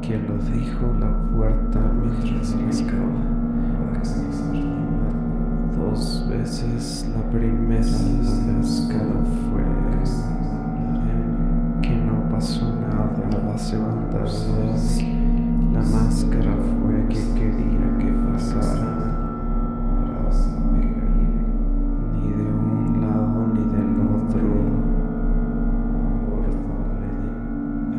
que lo dijo la puerta mientras rascaba. 2 veces. La primera, la máscara fue que no pasó nada. La segunda vez, la máscara fue que